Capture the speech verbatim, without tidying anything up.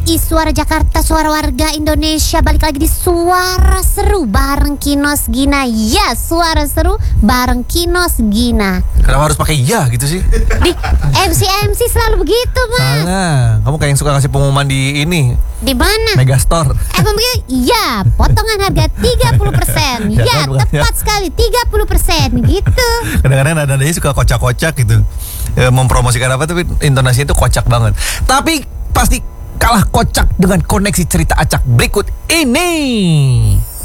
I, Suara Jakarta, suara warga Indonesia. Balik lagi di Suara Seru bareng Kinos Gina. Ya, Suara Seru bareng Kinos Gina. Kenapa harus pakai ya gitu sih? Di M C M C selalu begitu, Mas. Salah. Kamu kayak yang suka ngasih pengumuman di ini, Di mana? Megastore. Emang begitu? Ya, potongan harga tiga puluh persen. Ya, Ya, kan, bukan, tepat ya. sekali tiga puluh persen gitu. Kadang-kadang nadanya suka kocak-kocak gitu, e, mempromosikan apa tapi intonasinya itu kocak banget. Tapi pasti kalah kocak dengan koneksi cerita acak berikut ini.